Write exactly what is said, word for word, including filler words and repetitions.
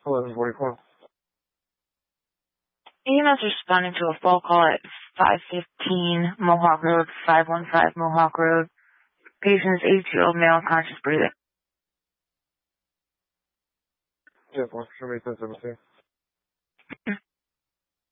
eleven forty-four. E M S responding to a phone call at five fifteen Mohawk Road, five one five Mohawk Road. Patient is eighty-two-year-old male, conscious breathing. Yeah, for sure, ten seventeen.